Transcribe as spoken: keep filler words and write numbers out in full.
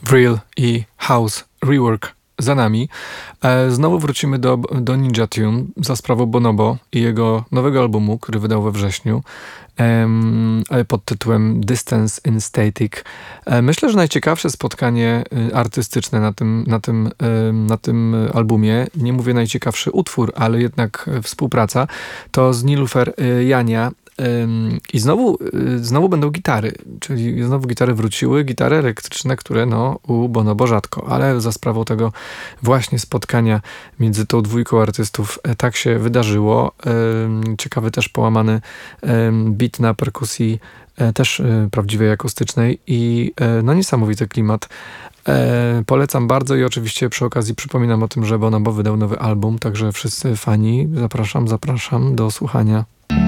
Vril i House Rework za nami. Znowu wrócimy do, do Ninja Tune za sprawą Bonobo i jego nowego albumu, który wydał we wrześniu um, pod tytułem Distance in Static. Myślę, że najciekawsze spotkanie artystyczne na tym, na tym, na tym albumie, nie mówię najciekawszy utwór, ale jednak współpraca, to z Nilufer Jania. I znowu, znowu będą gitary, czyli znowu gitary wróciły, gitary elektryczne, które no u Bonobo rzadko, ale za sprawą tego właśnie spotkania między tą dwójką artystów tak się wydarzyło. Ciekawy też połamany beat na perkusji, też prawdziwej akustycznej i no niesamowity klimat. Polecam bardzo i oczywiście przy okazji przypominam o tym, że Bonobo wydał nowy album, także wszyscy fani zapraszam, zapraszam do słuchania.